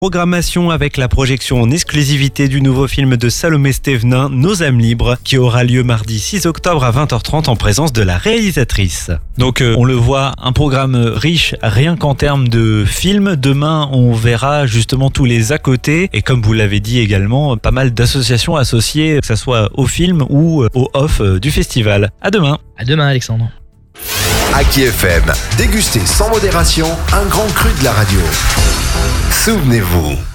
Programmation avec la projection en exclusivité du nouveau film de Salomé Stévenin, Nos âmes libres, qui aura lieu mardi 6 octobre à 20h30 en présence de la réalisatrice. Donc on le voit, un programme riche rien qu'en termes de films. Demain on verra justement tous les à côté et comme vous l'avez dit également, pas mal d'associations associées, que ce soit au film ou au off du festival. À demain. À demain Alexandre. Aki FM, dégustez sans modération un grand cru de la radio. Souvenez-vous.